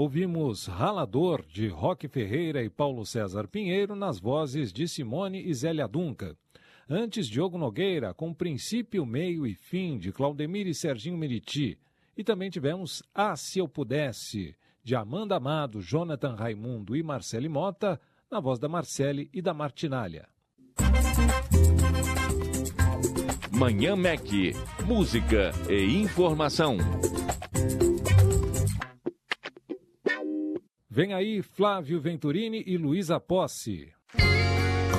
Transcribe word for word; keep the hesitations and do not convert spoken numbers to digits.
Ouvimos Ralador, de Roque Ferreira e Paulo César Pinheiro, nas vozes de Simone e Zélia Dunca. Antes, Diogo Nogueira, com Princípio, Meio e Fim, de Claudemir e Serginho Meriti. E também tivemos Ah, Se Eu Pudesse, de Amanda Amado, Jonathan Raimundo e Marcele Mota, na voz da Marcele e da Martinalha. Manhã Mac, música e informação. Vem aí Flávio Venturini e Luísa Posse.